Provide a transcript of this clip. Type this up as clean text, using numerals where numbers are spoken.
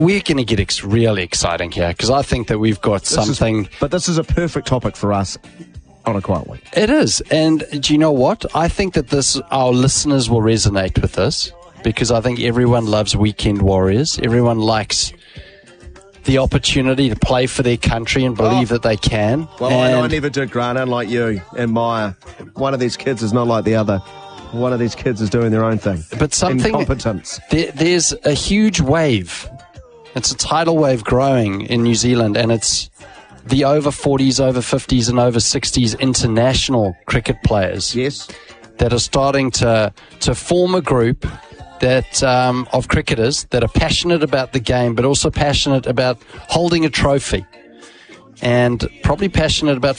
we're going to get really exciting here because I think that we've got something. But this is a perfect topic for us on a quiet week. It is. And do you know what? I think that our listeners will resonate with this because I think everyone loves weekend warriors. Everyone likes the opportunity to play for their country and believe that they can. Well, I never did, Grant, unlike you and Maya. One of these kids is not like the other. One of these kids is doing their own thing. But something... Incompetence. There's a huge wave. It's a tidal wave growing in New Zealand, and it's the over 40s, over 50s, and over 60s international cricket players. Yes. That are starting to form a group that of cricketers that are passionate about the game, but also passionate about holding a trophy, and probably passionate about